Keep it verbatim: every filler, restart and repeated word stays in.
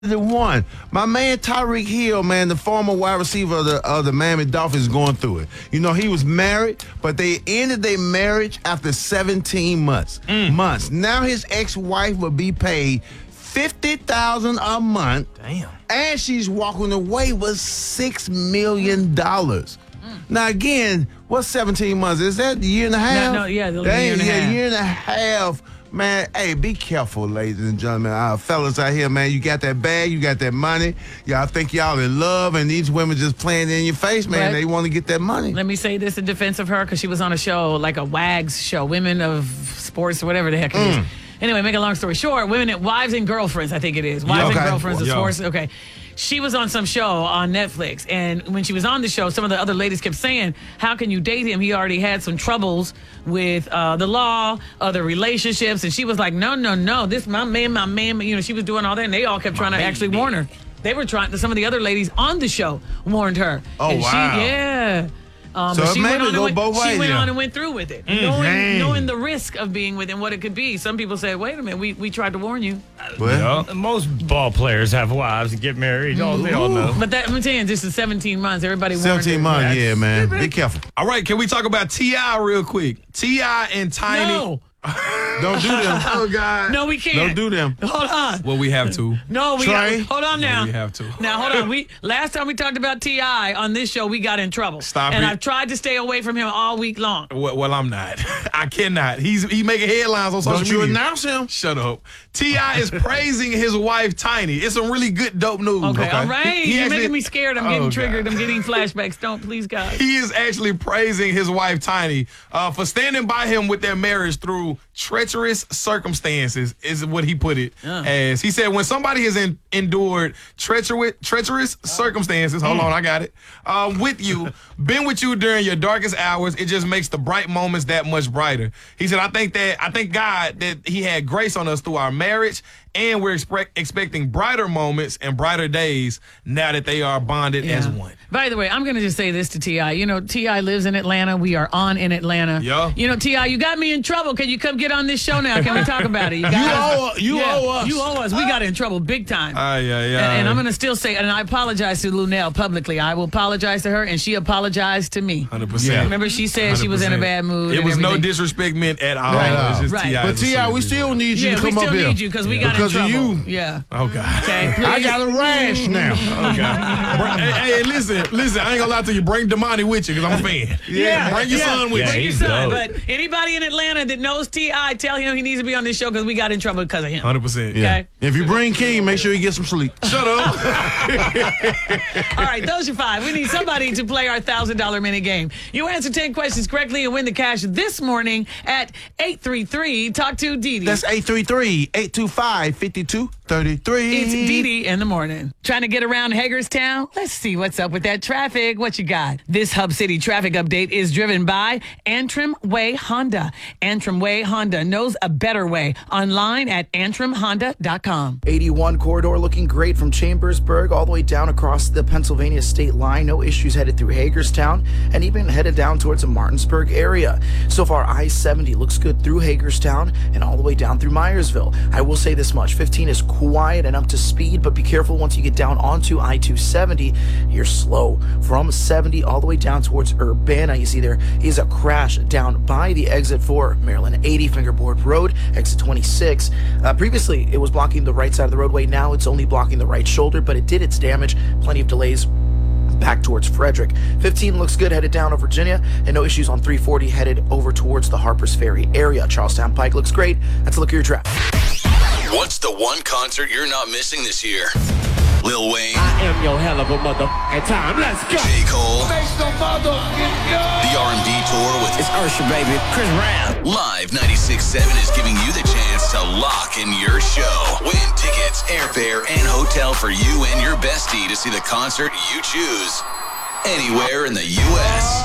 The one, my man Tyreek Hill, man, the former wide receiver of the, of the Miami Dolphins, going through it. You know, he was married, but they ended their marriage after seventeen months. Mm. Months. Now his ex-wife will be paid fifty thousand dollars a month. Damn. And she's walking away with six million dollars. Mm. Now, again, what's seventeen months? Is that a year and a half? No, no, yeah, a Dang, year and a yeah, half. year and a half. Man, hey, be careful, ladies and gentlemen. Our fellas out here, man, you got that bag, you got that money. Y'all think y'all in love, and these women just playing in your face, man. But they want to get that money. Let me say this in defense of her, because she was on a show, like a WAGS show, Women of Sports or whatever the heck it Mm. is. Anyway, make a long story short, women, wives and girlfriends, I think it is. Wives Yeah, okay. and girlfriends of Yeah. sports. Okay. She was on some show on Netflix, and when she was on the show, some of the other ladies kept saying, how can you date him? He already had some troubles with uh, the law, other relationships, and she was like, no, no, no, this my man, my man. You know, she was doing all that, and they all kept trying to baby. actually warn her. They were trying, some of the other ladies on the show warned her. Oh, and wow. She, yeah. Um, So but it she may went, on and, go went, both she ways, went yeah. on and went through with it, Mm, knowing, dang. knowing the risk of being with and what it could be. Some people said, wait a minute, we, we tried to warn you. Well, Yeah. Most ball players have wives and get married. All, they all know. But that, I'm telling you, this is seventeen months. Everybody warned her. seventeen months, Yes. yeah, man. Be careful. All right, can we talk about T I real quick? T I and Tiny. No. Don't do them. Oh, God. No, we can't. Don't do them. Hold on. Well, we have to. No, we Trey? got, hold on now. we have to. Now hold on. We last time we talked about T I on this show, we got in trouble. Stop and it. I've tried to stay away from him all week long. Well, well, I'm not. I cannot. He's he making headlines on social Don't you media. announce him? Shut up. T I is praising his wife, Tiny. It's some really good, dope news. Okay, Okay, all right. He You're actually- making me scared. I'm getting Oh, triggered. God. I'm getting flashbacks. Don't, please, God. He is actually praising his wife, Tiny, uh, for standing by him with their marriage through treacherous circumstances, is what he put it Uh. as. He said, when somebody has en- endured treacherous, treacherous circumstances, hold on, I got it, uh, with you, been with you during your darkest hours, it just makes the bright moments that much brighter. He said, I think that, I thank God that he had grace on us through our marriage, and we're expect- expecting brighter moments and brighter days now that they are bonded as Yeah. one. By the way, I'm going to just say this to T I. You know, T I lives in Atlanta. We are on in Atlanta. Yeah. You know, T I, you got me in trouble. Can you come get on this show now? Can we talk about it? You, got You us. owe- you Yeah, owe us. You owe us. We got in trouble big time. Ah, yeah, yeah. And, and I'm going to still say, and I apologize to Lunell publicly. I will apologize to her, and she apologized to me. one hundred percent. Remember, she said she was in a bad mood. It and was no everything. disrespect meant at all. Right. It's just Right. T I But T I, we still need you Yeah, to we come still up here. need you because we got Because in of trouble. you. Yeah. Oh, God. Okay. I please. got a rash now. Br- hey, hey, listen, listen. I ain't gonna lie to you. Bring Damani with you because I'm a fan. Yeah. Bring your Yeah. son with Yeah, you. Bring your he's son. dope. But anybody in Atlanta that knows T I, tell him he needs to be on this show because we got in trouble because of him. one hundred percent. Yeah. Okay. If you bring King, make sure you get some sleep. Shut up. All right, those are five. We need somebody to play our one thousand dollars minute game. You answer ten questions correctly and win the cash this morning at eight three three, talk to Dee Dee. That's eight three three, eight two five, five two three three. It's Dee Dee in the morning. Trying to get around Hagerstown? Let's see what's up with that traffic. What you got? This Hub City traffic update is driven by Antrim Way Honda. Antrim Way Honda knows a better way. Online at antrim honda dot com. eighty-one corridor looking great from Chambersburg all the way down across the Pennsylvania state line. No issues headed through Hagerstown and even headed down towards the Martinsburg area. So far, I seventy looks good through Hagerstown and all the way down through Myersville. I will say this much, fifteen is quiet and up to speed, but be careful once you get down onto I two seventy. You're slow. From seventy all the way down towards Urbana, you see there is a crash down by the exit for Maryland eighty Fingerboard Road, exit twenty-six. Uh, previously, it was blocking the right side of the roadway. Now it's only blocking the right shoulder, but it did its damage. Plenty of delays back towards Frederick. fifteen looks good headed down to Virginia, and no issues on three forty headed over towards the Harpers Ferry area. Charlestown Pike looks great. That's a look at your traffic. What's the one concert you're not missing this year? Lil Wayne, I am your hell of a motherfucking time. Let's go. J. Cole, the R and B tour with It's Usher, baby. Chris Brown. Live ninety-six point seven is giving you the chance to lock in your show. Win tickets, airfare, and hotel for you and your bestie to see the concert you choose anywhere in the U S